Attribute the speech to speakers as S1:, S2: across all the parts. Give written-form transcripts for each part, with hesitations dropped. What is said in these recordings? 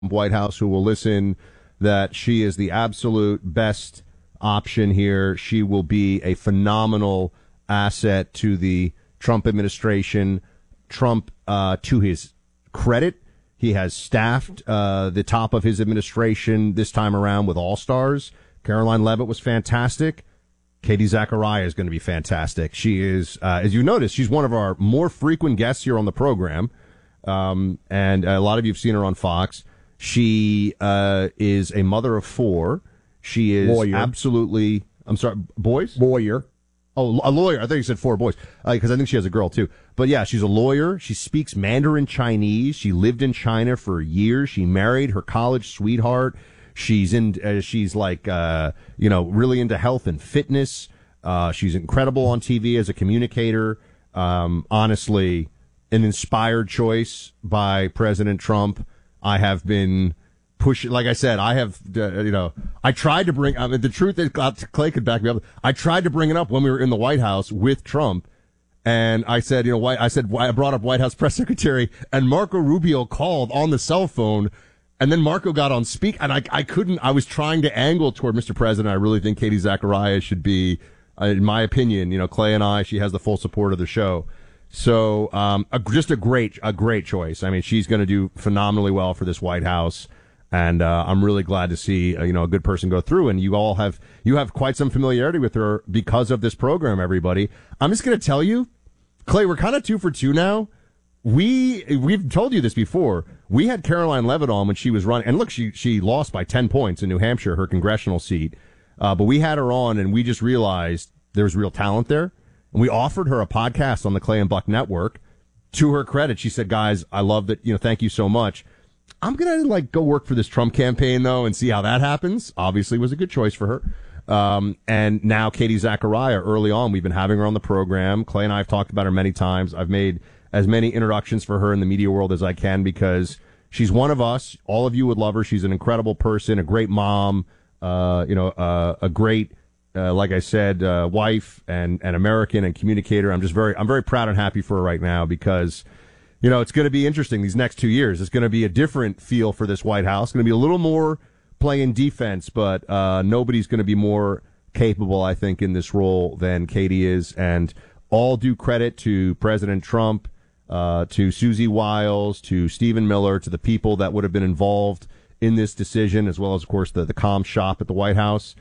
S1: White House who will listen that she is the absolute best option here. She will be a phenomenal asset to the Trump administration. Trump, to his credit, he has staffed the top of his administration this time around with all-stars. Caroline Leavitt was fantastic. Katie Zachariah is going to be fantastic. She is, as you noticed, she's one of our more frequent guests here on the program, and a lot of you have seen her on Fox. She is a mother of four. She is
S2: lawyer.
S1: Absolutely, I'm sorry, boys?
S2: Lawyer.
S1: Oh, a lawyer. I think you said four boys, because I think she has a girl, too. But, yeah, she's a lawyer. She speaks Mandarin Chinese. She lived in China for years. She married her college sweetheart. She's like, really into health and fitness. She's incredible on TV as a communicator. Honestly, an inspired choice by President Trump. I have been pushing, like I said, I have, I tried to bring, the truth is, Clay could back me up. I tried to bring it up when we were in the White House with Trump. And I said, I brought up White House press secretary, and Marco Rubio called on the cell phone. And then Marco got on speak, and I was trying to angle toward Mr. President. I really think Katie Zachariah should be, in my opinion, Clay and she has the full support of the show. So, just a great choice. I mean, she's going to do phenomenally well for this White House. And, I'm really glad to see, a good person go through. And you have quite some familiarity with her because of this program, everybody. I'm just going to tell you, Clay, we're kind of 2 for 2 now. We've told you this before. We had Caroline Leavitt on when she was running, and look, she lost by 10 points in New Hampshire, her congressional seat. But we had her on, and we just realized there was real talent there. And we offered her a podcast on the Clay and Buck Network. To her credit, she said, "Guys, I love that. Thank you so much. I'm gonna go work for this Trump campaign though, and see how that happens." Obviously, was a good choice for her. And now Katie Zachariah. Early on, we've been having her on the program. Clay and I have talked about her many times. I've made as many introductions for her in the media world as I can because she's one of us. All of you would love her. She's an incredible person, a great mom, a great, like I said, wife and American and communicator. I'm very proud and happy for her right now because, it's going to be interesting these next 2 years. It's going to be a different feel for this White House. It's going to be a little more playing defense, but nobody's going to be more capable, I think, in this role than Katie is. And all due credit to President Trump, to Susie Wiles, to Stephen Miller, to the people that would have been involved in this decision, as well as, of course, the comm shop at the White House.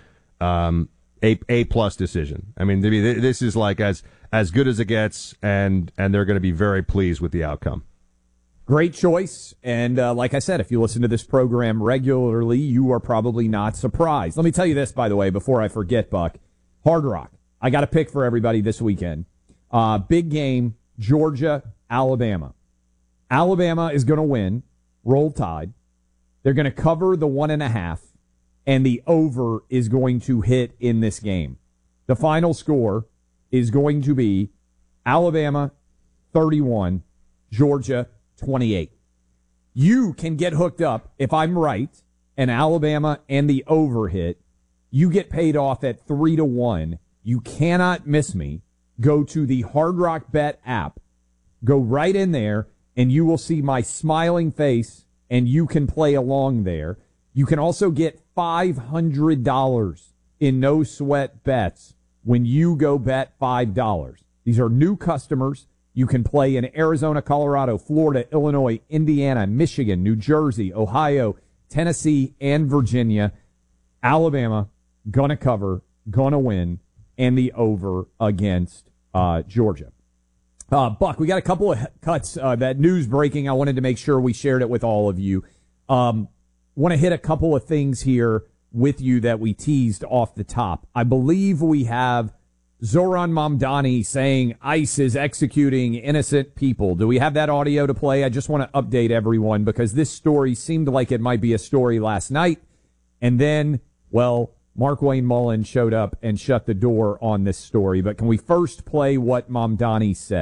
S1: A+ decision. I mean, this is like as good as it gets, and they're going to be very pleased with the outcome.
S2: Great choice. And like I said, if you listen to this program regularly, you are probably not surprised. Let me tell you this, by the way, before I forget, Buck. Hard Rock. I got a pick for everybody this weekend. Big game, Georgia, Alabama. Alabama is going to win. Roll Tide. They're going to cover the 1.5, and the over is going to hit in this game. The final score is going to be Alabama 31, Georgia 28. You can get hooked up if I'm right, and Alabama and the over hit. You get paid off at 3-1. You cannot miss me. Go to the Hard Rock Bet app. Go right in there, and you will see my smiling face, and you can play along there. You can also get $500 in no sweat bets when you go bet $5. These are new customers. You can play in Arizona, Colorado, Florida, Illinois, Indiana, Michigan, New Jersey, Ohio, Tennessee, and Virginia. Alabama, gonna cover, gonna win, and the over against Georgia. Buck, we got a couple of cuts. That news breaking, I wanted to make sure we shared it with all of you. Want to hit a couple of things here with you that we teased off the top. I believe we have Zoran Mamdani saying ICE is executing innocent people. Do we have that audio to play? I just want to update everyone because this story seemed like it might be a story last night. And then, well, Mark Wayne Mullen showed up and shut the door on this story. But can we first play what Mamdani said?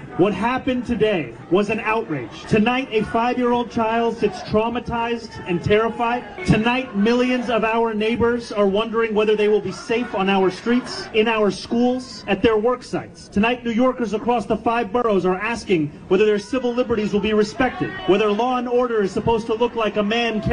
S3: What happened today was an outrage. Tonight, a 5-year-old child sits traumatized and terrified. Tonight, millions of our neighbors are wondering whether they will be safe on our streets, in our schools, at their work sites. Tonight, New Yorkers across the 5 boroughs are asking whether their civil liberties will be respected, whether law and order is supposed to look like a man